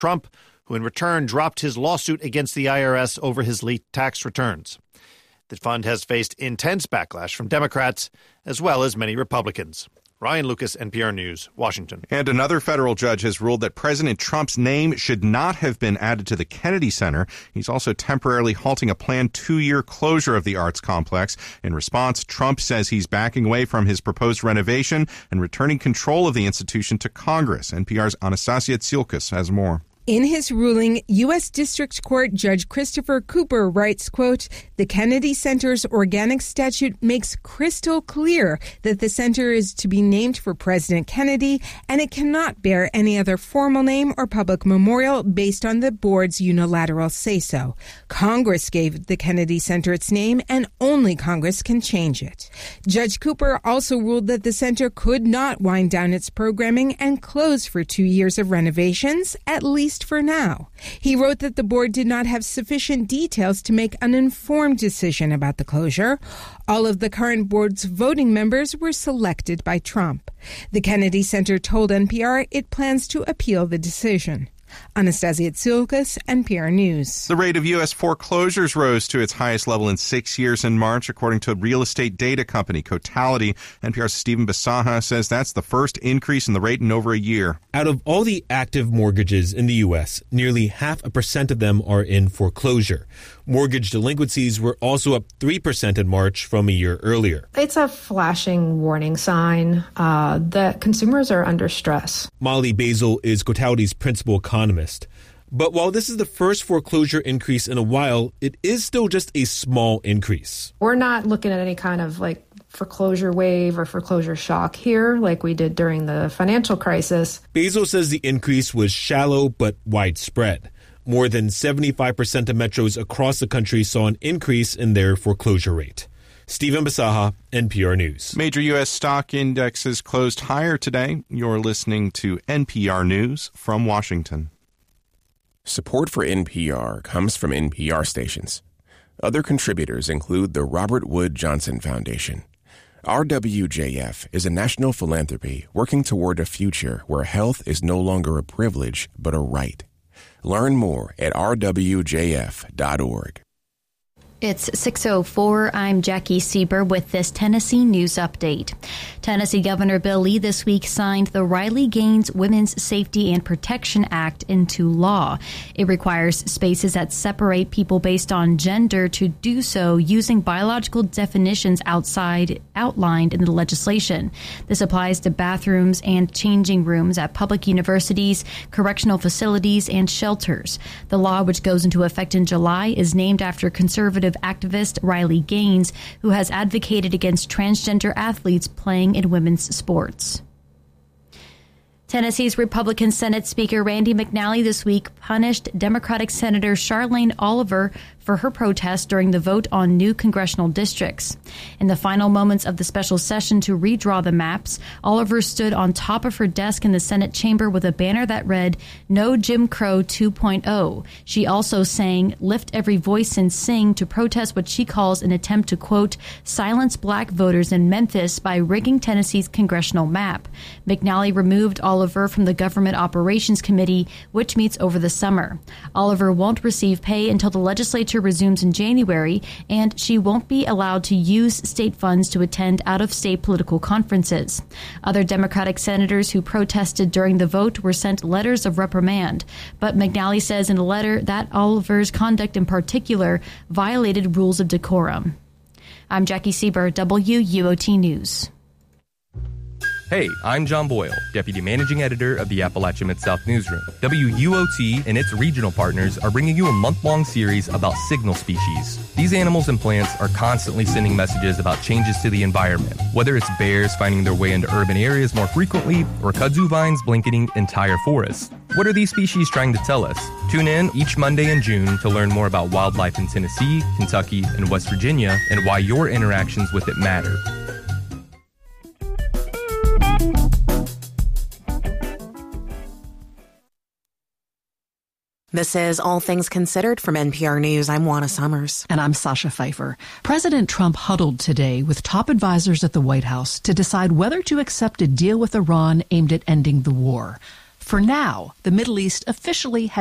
Trump, who in return dropped his lawsuit against the IRS over his leaked tax returns. The fund has faced intense backlash from Democrats as well as many Republicans. Ryan Lucas, NPR News, Washington. And another federal judge has ruled that President Trump's name should not have been added to the Kennedy Center. He's also temporarily halting a planned 2-year closure of the arts complex. In response, Trump says he's backing away from his proposed renovation and returning control of the institution to Congress. NPR's Anastasia Tsilkas has more. In his ruling, U.S. District Court Judge Christopher Cooper writes, quote, "The Kennedy Center's organic statute makes crystal clear that the center is to be named for President Kennedy, and it cannot bear any other formal name or public memorial based on the board's unilateral say-so. Congress gave the Kennedy Center its name, and only Congress can change it." Judge Cooper also ruled that the center could not wind down its programming and close for 2 years of renovations, at least for now. He wrote that the board did not have sufficient details to make an informed decision about the closure. All of the current board's voting members were selected by Trump. The Kennedy Center told NPR it plans to appeal the decision. Anastasia Tsilkas, NPR News. The rate of U.S. foreclosures rose to its highest level in 6 years in March, according to real estate data company Cotality. NPR's Stephen Bisaha says that's the first increase in the rate in over a year. Out of all the active mortgages in the U.S., nearly 0.5% of them are in foreclosure. Mortgage delinquencies were also up 3% in March from a year earlier. It's a flashing warning sign that consumers are under stress. Molly Basil is Cotality's principal economist. But while this is the first foreclosure increase in a while, it is still just a small increase. We're not looking at any kind of foreclosure wave or foreclosure shock here like we did during the financial crisis. Basil says the increase was shallow but widespread. More than 75% of metros across the country saw an increase in their foreclosure rate. Stephen Bisaha, NPR News. Major U.S. stock indexes closed higher today. You're listening to NPR News from Washington. Support for NPR comes from NPR stations. Other contributors include the Robert Wood Johnson Foundation. RWJF is a national philanthropy working toward a future where health is no longer a privilege but a right. Learn more at rwjf.org. It's 6:04. I'm Jackie Sieber with this Tennessee News Update. Tennessee Governor Bill Lee this week signed the Riley Gaines Women's Safety and Protection Act into law. It requires spaces that separate people based on gender to do so using biological definitions outlined in the legislation. This applies to bathrooms and changing rooms at public universities, correctional facilities, and shelters. The law, which goes into effect in July, is named after conservative activist Riley Gaines, who has advocated against transgender athletes playing in women's sports. Tennessee's Republican Senate Speaker Randy McNally this week punished Democratic Senator Charlene Oliver for her protest during the vote on new congressional districts. In the final moments of the special session to redraw the maps, Oliver stood on top of her desk in the Senate chamber with a banner that read, "No Jim Crow 2.0. She also sang "Lift Every Voice and Sing" to protest what she calls an attempt to, quote, silence black voters in Memphis by rigging Tennessee's congressional map. McNally removed Oliver from the Government Operations Committee, which meets over the summer. Oliver won't receive pay until the legislature resumes in January, and she won't be allowed to use state funds to attend out-of-state political conferences. Other Democratic senators who protested during the vote were sent letters of reprimand, but McNally says in a letter that Oliver's conduct in particular violated rules of decorum. I'm Jackie Sieber, WUOT News. Hey, I'm John Boyle, Deputy Managing Editor of the Appalachia Mid-South Newsroom. WUOT and its regional partners are bringing you a month-long series about signal species. These animals and plants are constantly sending messages about changes to the environment, whether it's bears finding their way into urban areas more frequently or kudzu vines blanketing entire forests. What are these species trying to tell us? Tune in each Monday in June to learn more about wildlife in Tennessee, Kentucky, and West Virginia and why your interactions with it matter. This is All Things Considered from NPR News. I'm Juana Summers. And I'm Sasha Pfeiffer. President Trump huddled today with top advisors at the White House to decide whether to accept a deal with Iran aimed at ending the war. For now, the Middle East officially has